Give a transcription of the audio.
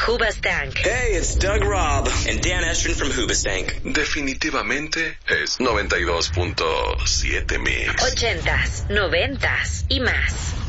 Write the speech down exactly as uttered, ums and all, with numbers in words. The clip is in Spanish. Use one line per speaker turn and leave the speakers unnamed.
Hoobastank.
Hey, it's Doug Robb and Dan Estrin from Hoobastank.
Definitivamente es noventa y dos punto siete Mix.
Ochentas, noventas y más.